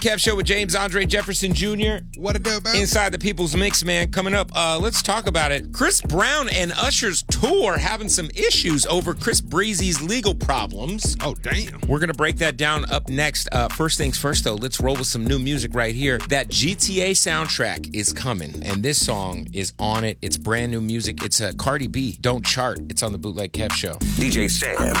Kev Show with James Andre Jefferson Jr. What it do, baby? Inside the People's Mix, man. Coming up, let's talk about it. Chris Brown and Usher's tour having some issues over Chris Breezy's legal problems. Oh, damn. We're going to break that down up next. First things first, though, let's roll with some new music right here. That GTA soundtrack is coming, and this song is on it. It's brand new music. It's Cardi B, Don't Chart. It's on the Bootleg Kev Show. DJ Sam